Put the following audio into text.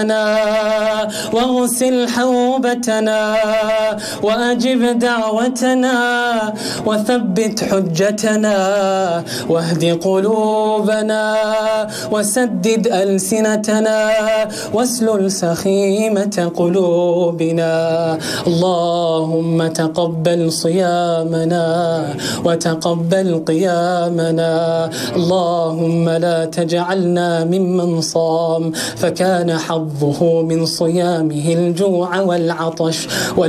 واغسل حوبتنا وأجب دعوتنا وثبت حجتنا واهد قلوبنا وسدد ألسنتنا واسلل سخيمة قلوبنا. اللهم تقبل صيامنا وتقبل قيامنا. اللهم لا تجعلنا ممن صام فكان حظه من صيامه الجوع والعطش